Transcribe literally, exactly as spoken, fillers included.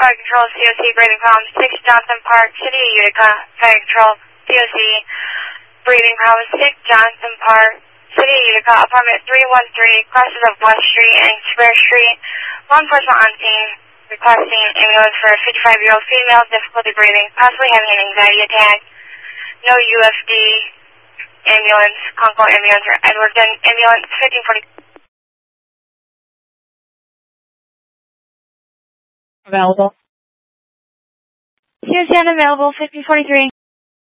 Fire Control, C O C, breathing problems, six Johnson Park, City of Utica. Fire Control, C O C, breathing problems, six Johnson Park, City of Utica, apartment three one three, crosses of West Street and Square Street. Law enforcement on scene, requesting ambulance for a fifty-five-year-old female, difficulty breathing, possibly having an anxiety attack. No U F D ambulance, Concord ambulance, or Edwardton ambulance, fifteen forty. Available. C O C unavailable, fifteen forty-three.